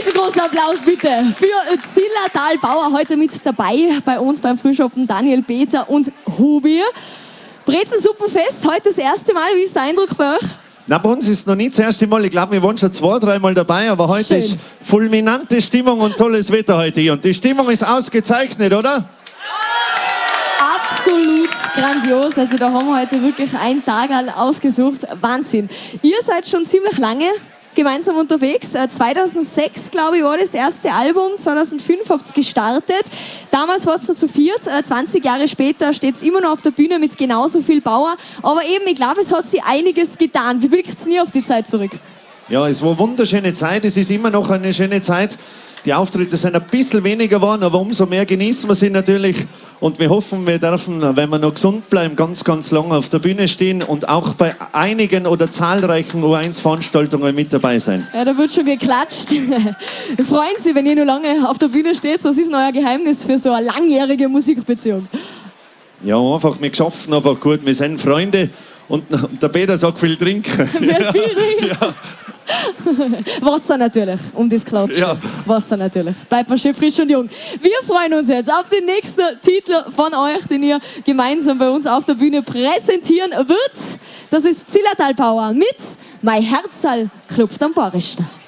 Riesengroßen Applaus bitte für Zillertal Bauer. Heute mit dabei bei uns beim Frühschoppen Daniel, Peter und Hubi. Brezensuppenfest, heute das erste Mal. Wie ist der Eindruck bei euch? Na, bei uns ist noch nicht das erste Mal. Ich glaube, wir waren schon 2-3 Mal dabei. Aber heute ist fulminante Stimmung und tolles Wetter heute hier. Und die Stimmung ist ausgezeichnet, oder? Absolut grandios. Also da haben wir heute wirklich einen Tag ausgesucht. Wahnsinn. Ihr seid schon ziemlich lange gemeinsam unterwegs. 2006, glaube ich, war das erste Album. 2005 habt ihr gestartet. Damals war es noch zu viert. 20 Jahre später steht es immer noch auf der Bühne mit genauso viel Bauer. Aber eben, ich glaube, es hat sich einiges getan. Wie blickt es nie auf die Zeit zurück? Ja, es war eine wunderschöne Zeit. Es ist immer noch eine schöne Zeit. Die Auftritte sind ein bisschen weniger geworden, aber umso mehr genießen wir sie natürlich. Und wir hoffen, wir dürfen, wenn wir noch gesund bleiben, ganz, ganz lange auf der Bühne stehen und auch bei einigen oder zahlreichen U1-Veranstaltungen mit dabei sein. Ja, da wird schon geklatscht. Freuen Sie, wenn ihr noch lange auf der Bühne steht. Was ist denn euer Geheimnis für so eine langjährige Musikbeziehung? Ja, einfach, wir schaffen einfach gut. Wir sind Freunde und der Peter sagt viel trinken. Wer viel trinkt? Ja. Wasser natürlich, um das klar zu stellen. Ja. Wasser natürlich. Bleibt mal schön frisch und jung. Wir freuen uns jetzt auf den nächsten Titel von euch, den ihr gemeinsam bei uns auf der Bühne präsentieren wird. Das ist Zillertal Bauer mit Mein Herzal klopft am Barischner.